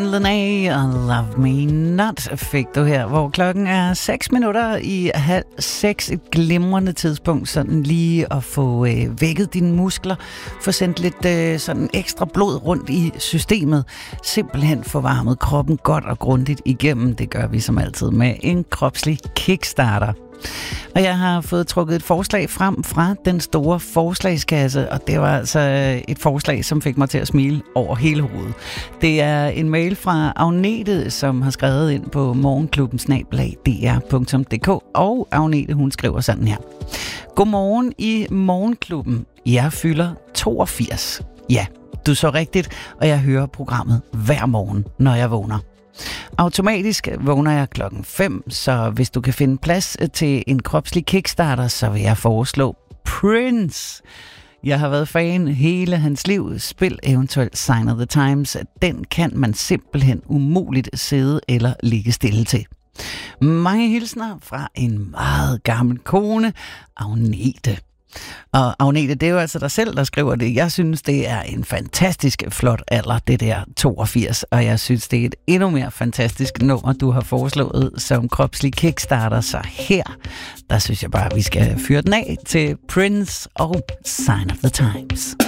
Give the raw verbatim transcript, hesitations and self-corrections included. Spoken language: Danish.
Lene og Love Me Not fik du her, hvor klokken er seks minutter i halv seks. Et glimrende tidspunkt, sådan lige at få øh, vækket dine muskler, få sendt lidt øh, sådan ekstra blod rundt i systemet, simpelthen få varmet kroppen godt og grundigt igennem. Det gør vi som altid med en kropslig kickstarter. Og jeg har fået trukket et forslag frem fra den store forslagskasse, og det var altså et forslag, som fik mig til at smile over hele hovedet. Det er en mail fra Agnete, som har skrevet ind på morgenklubben snabel-a d r punktum d k, og Agnete, hun skriver sådan her. Godmorgen i morgenklubben. Jeg fylder toogfirs. Ja, du så rigtigt, og jeg hører programmet hver morgen, når jeg vågner. Automatisk vågner jeg klokken fem, så hvis du kan finde plads til en kropslig kickstarter, så vil jeg foreslå Prince. Jeg har været fan hele hans liv. Spil eventuelt Sign of the Times. Den kan man simpelthen umuligt sidde eller ligge stille til. Mange hilsner fra en meget gammel kone, Agnete. Og Agnete, det er jo altså dig selv, der skriver det. Jeg synes, det er en fantastisk flot alder, det der toogfirs. Og jeg synes, det er et endnu mere fantastisk nummer, du har foreslået som kropslig kickstarter. Så her, der synes jeg bare, vi skal fyre den af til Prince og Sign of the Times.